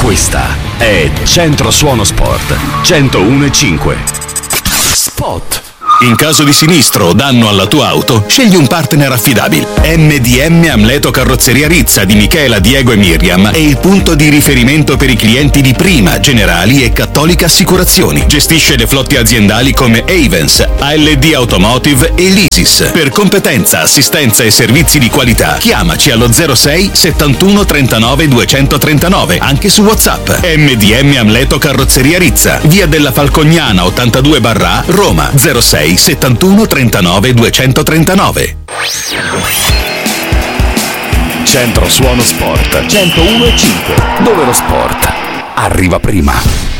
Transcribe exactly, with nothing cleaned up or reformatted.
Questa è Centro Suono Sport centouno e cinque. Spot. In caso di sinistro o danno alla tua auto, scegli un partner affidabile. M D M Amleto Carrozzeria Rizza di Michela, Diego e Miriam è il punto di riferimento per i clienti di Prima, Generali e Cattolica Assicurazioni. Gestisce le flotte aziendali come Avens, A L D Automotive e Lisis. Per competenza, assistenza e servizi di qualità, chiamaci allo zero sei settantuno trentanove duecentotrentanove, anche su WhatsApp. M D M Amleto Carrozzeria Rizza, via della Falcognana ottantadue barra A, Roma, zero sei settantuno trentanove duecentotrentanove. Centro Suono Sport centouno e cinque, dove lo sport arriva prima.